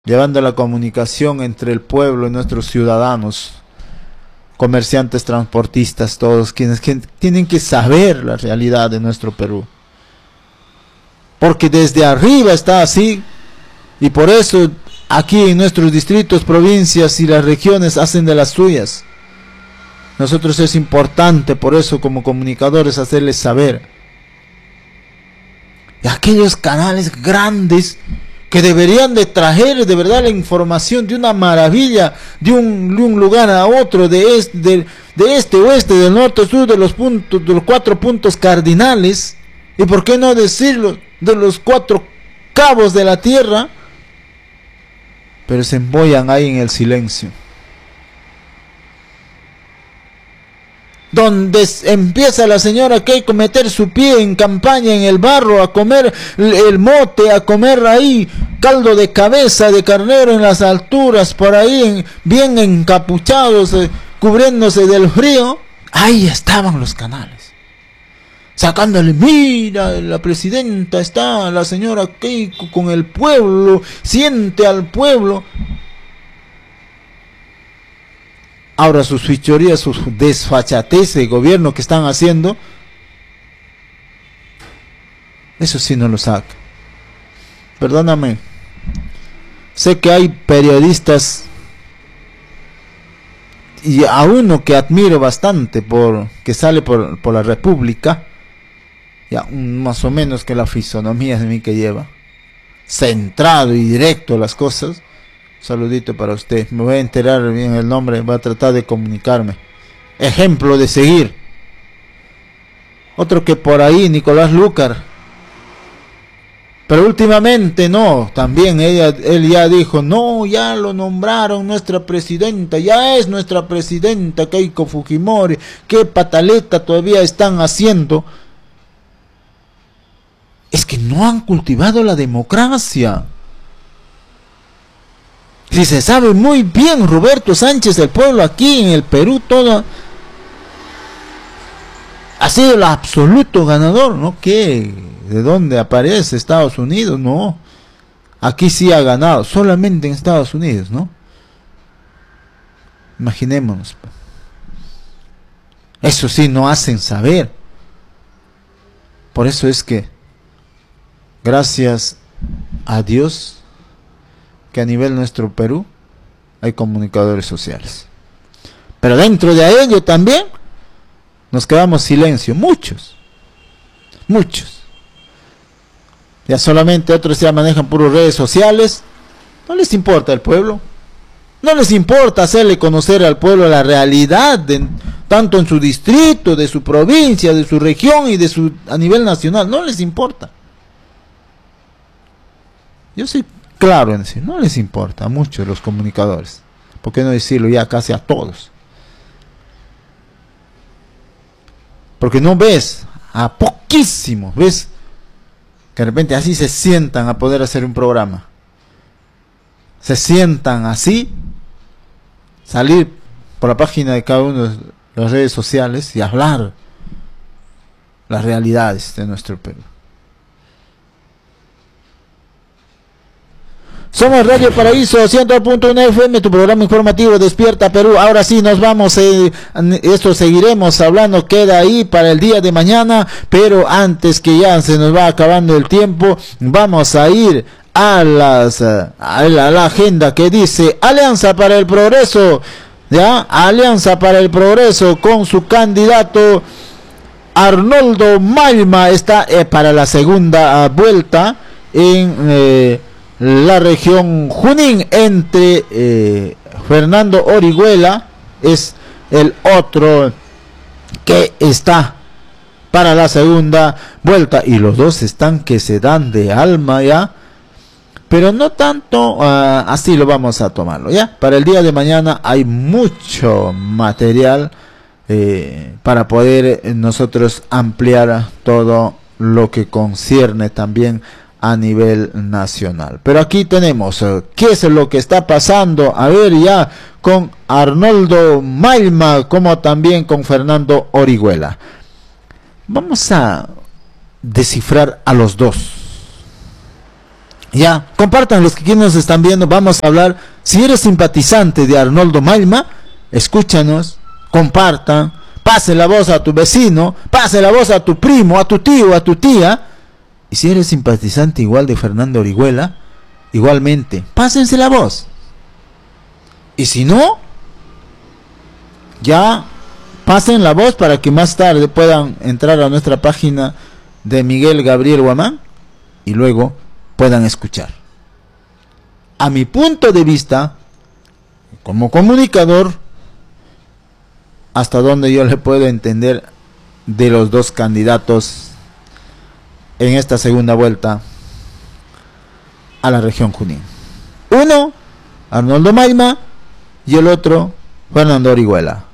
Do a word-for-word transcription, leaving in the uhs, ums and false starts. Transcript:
llevando la comunicación entre el pueblo y nuestros ciudadanos, comerciantes, transportistas, todos quienes que tienen que saber la realidad de nuestro Perú. Porque desde arriba está así, y por eso aquí en nuestros distritos, provincias y las regiones hacen de las suyas. Nosotros es importante, por eso como comunicadores, hacerles saber. Y aquellos canales grandes que deberían de traer de verdad la información de una maravilla, de un, de un lugar a otro, de este, de, de este, oeste, del norte, sur, de los puntos, de los cuatro puntos cardinales, y por qué no decirlo, de los cuatro cabos de la tierra, pero se embollan ahí en el silencio. Donde empieza la señora Keiko a meter su pie en campaña en el barro, a comer el mote, a comer ahí caldo de cabeza de carnero en las alturas, por ahí en, bien encapuchados, eh, cubriéndose del frío. Ahí estaban los canales, sacándole, mira, la presidenta está, la señora Keiko con el pueblo, siente al pueblo. Ahora sus fichorías, sus desfachatez de gobierno que están haciendo, eso sí no lo saca. Perdóname, sé que hay periodistas, y a uno que admiro bastante, por que sale por, por la República, ya más o menos que la fisonomía de mí que lleva, centrado y directo a las cosas. Saludito para usted, me voy a enterar bien el nombre, voy a tratar de comunicarme. Ejemplo de seguir. Otro que por ahí, Nicolás Lucar. Pero últimamente no, también ella, él ya dijo, no, ya lo nombraron nuestra presidenta, ya es nuestra presidenta Keiko Fujimori, qué pataleta todavía están haciendo. Es que no han cultivado la democracia. Si se sabe muy bien, Roberto Sánchez, el pueblo aquí en el Perú, todo ha sido el absoluto ganador, ¿no? ¿Qué? ¿De dónde aparece Estados Unidos? No, aquí sí ha ganado, solamente en Estados Unidos, ¿no? Imaginémonos. Eso sí, no hacen saber. Por eso es que, gracias a Dios, que a nivel nuestro Perú hay comunicadores sociales, pero dentro de ello también nos quedamos silencio, muchos, muchos, ya solamente otros ya manejan puras redes sociales, no les importa el pueblo, no les importa hacerle conocer al pueblo la realidad, de, tanto en su distrito, de su provincia, de su región y de su a nivel nacional, no les importa. Yo soy claro en decir, no les importa a muchos los comunicadores, ¿por qué no decirlo ya casi a todos? Porque no ves, a poquísimos, ves que de repente así se sientan a poder hacer un programa, se sientan así, salir por la página de cada uno de las redes sociales y hablar las realidades de nuestro Perú. Somos Radio Paraíso cien punto uno F M, tu programa informativo Despierta Perú. Ahora sí nos vamos, eh, esto seguiremos hablando, queda ahí para el día de mañana, pero antes que ya se nos va acabando el tiempo, vamos a ir a las a la, a la agenda que dice Alianza para el Progreso, ya, Alianza para el Progreso con su candidato Arnoldo Mailma está eh, para la segunda uh, vuelta en eh, la región Junín, entre eh, Fernando Orihuela es el otro que está para la segunda vuelta, y los dos están que se dan de alma ya, pero no tanto uh, así lo vamos a tomarlo ya. Para el día de mañana hay mucho material eh, para poder eh, nosotros ampliar todo lo que concierne también a nivel nacional. Pero aquí tenemos uh, qué es lo que está pasando, a ver, ya con Arnoldo Mailma como también con Fernando Orihuela. Vamos a descifrar a los dos. Ya, compartan los que quienes nos están viendo. Vamos a hablar. Si eres simpatizante de Arnoldo Maima, escúchanos, compartan, pase la voz a tu vecino, pase la voz a tu primo, a tu tío, a tu tía. Y si eres simpatizante igual de Fernando Orihuela, igualmente, pásense la voz. Y si no, ya pasen la voz para que más tarde puedan entrar a nuestra página de Miguel Gabriel Guamán y luego puedan escuchar. A mi punto de vista, como comunicador, hasta donde yo le puedo entender de los dos candidatos en esta segunda vuelta a la región Junín. Uno, Arnoldo Maima, y el otro, Fernando Orihuela.